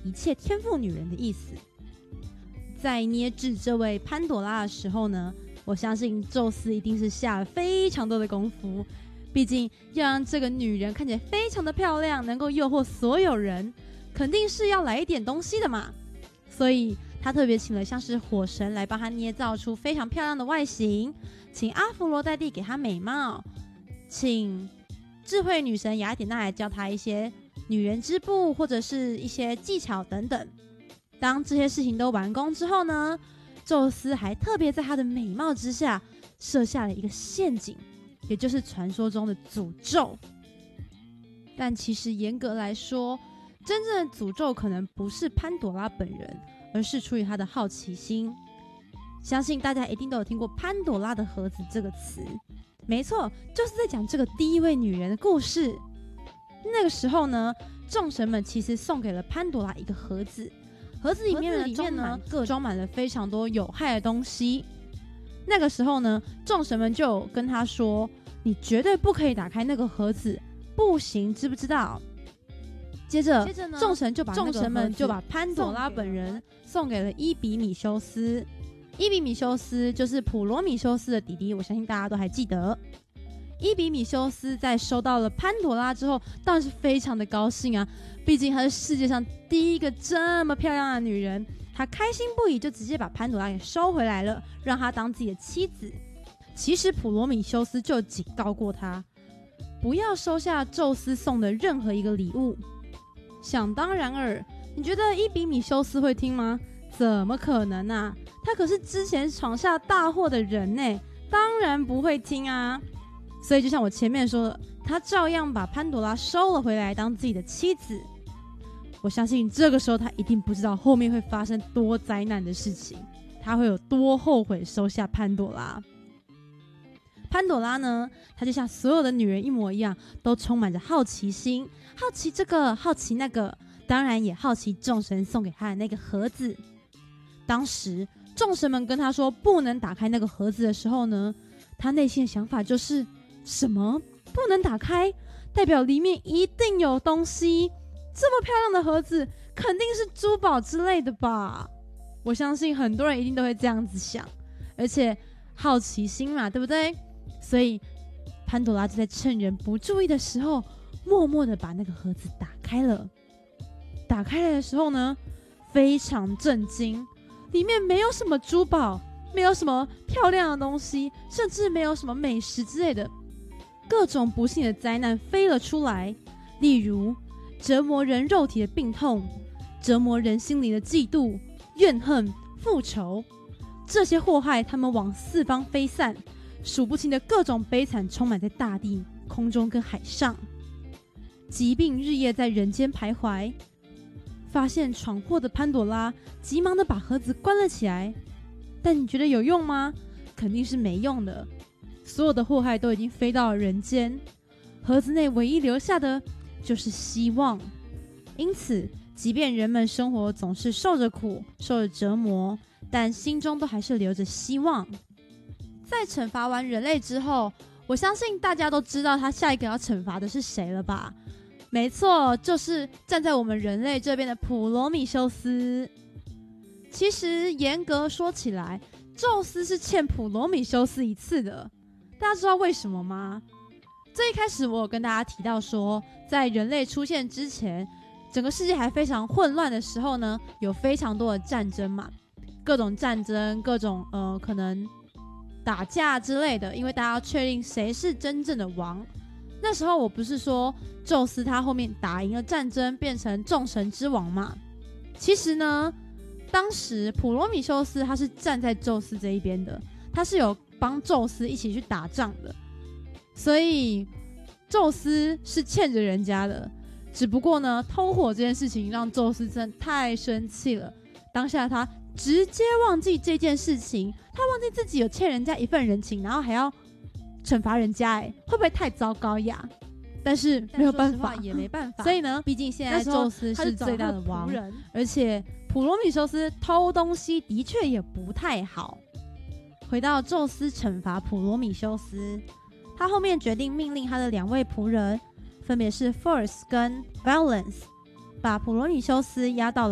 一切天赋女人的意思。在捏制这位潘朵拉的时候呢，我相信宙斯一定是下了非常多的功夫，毕竟要让这个女人看起来非常的漂亮，能够诱惑所有人，肯定是要来一点东西的嘛。所以他特别请了像是火神来帮他捏造出非常漂亮的外形，请阿佛罗代蒂给他美貌，请智慧女神雅典娜来教他一些女人织布或者是一些技巧等等。当这些事情都完工之后呢，宙斯还特别在他的美貌之下设下了一个陷阱，也就是传说中的诅咒。但其实严格来说，真正的诅咒可能不是潘朵拉本人，而是出于他的好奇心。相信大家一定都有听过潘朵拉的盒子这个词，没错，就是在讲这个第一位女人的故事。那个时候呢，众神们其实送给了潘朵拉一个盒子，盒子里面呢装满了非常多有害的东西。那个时候呢，众神们就跟他说，你绝对不可以打开那个盒子，不行，知不知道？接着众神们就把潘朵拉本人送给了伊比米修斯。伊比米修斯就是普罗米修斯的弟弟，我相信大家都还记得。伊比米修斯在收到了潘朵拉之后，当然是非常的高兴啊，毕竟她是世界上第一个这么漂亮的女人，他开心不已，就直接把潘朵拉给收回来了，让她当自己的妻子。其实普罗米修斯就警告过他，不要收下宙斯送的任何一个礼物。想当然尔，你觉得伊比米修斯会听吗？怎么可能啊，他可是之前闯下大祸的人呢，当然不会听啊。所以就像我前面说的，他照样把潘朵拉收了回来当自己的妻子。我相信这个时候他一定不知道后面会发生多灾难的事情，他会有多后悔收下潘朵拉。潘朵拉呢，她就像所有的女人一模一样，都充满着好奇心，好奇这个，好奇那个，当然也好奇众神送给她的那个盒子。当时众神们跟她说不能打开那个盒子的时候呢，她内心的想法就是，什么不能打开？代表里面一定有东西，这么漂亮的盒子肯定是珠宝之类的吧。我相信很多人一定都会这样子想，而且好奇心嘛，对不对？所以潘朵拉就在趁人不注意的时候，默默的把那个盒子打开了。打开来的时候呢，非常震惊，里面没有什么珠宝，没有什么漂亮的东西，甚至没有什么美食之类的，各种不幸的灾难飞了出来，例如折磨人肉体的病痛，折磨人心灵的嫉妒、怨恨、复仇，这些祸害他们往四方飞散，数不清的各种悲惨充满在大地、空中跟海上。疾病日夜在人间徘徊，发现闯祸的潘朵拉急忙的把盒子关了起来。但你觉得有用吗？肯定是没用的，所有的祸害都已经飞到了人间，盒子内唯一留下的就是希望。因此即便人们生活总是受着苦、受着折磨，但心中都还是留着希望。在惩罚完人类之后，我相信大家都知道他下一个要惩罚的是谁了吧？没错，就是站在我们人类这边的普罗米修斯。其实严格说起来，宙斯是欠普罗米修斯一次的。大家知道为什么吗？最一开始我有跟大家提到说，在人类出现之前，整个世界还非常混乱的时候呢，有非常多的战争嘛，各种战争，各种可能打架之类的，因为大家要确定谁是真正的王。那时候我不是说宙斯他后面打赢了战争，变成众神之王嘛？其实呢，当时普罗米修斯他是站在宙斯这一边的，他是有帮宙斯一起去打仗的，所以宙斯是欠着人家的。只不过呢，偷火这件事情让宙斯真的太生气了，当下他直接忘记这件事情，他忘记自己有欠人家一份人情，然后还要惩罚人家，会不会太糟糕呀？但是没有办法，也没办法。所以呢，毕竟现在宙斯是最大的王，而且普罗米修斯偷东西的确也不太好。回到宙斯惩罚普罗米修斯，他后面决定命令他的2位仆人，分别是 Force 跟 Valence， 把普罗米修斯押到了